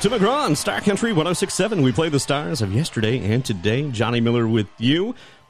Tim McGraw on Star Country 106.7. We play the stars of yesterday and today. Johnny Miller with you.